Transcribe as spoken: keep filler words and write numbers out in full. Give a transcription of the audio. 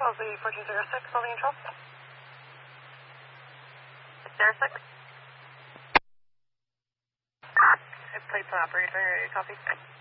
Wellesley fourteen zero six, holding control. zero six. Plates on operator, copy.